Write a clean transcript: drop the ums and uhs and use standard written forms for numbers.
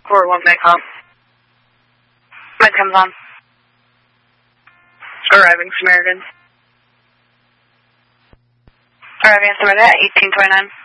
Core 1 May comp. Med comes on. Arriving Samaritan. Arriving at Samaritan at 1829.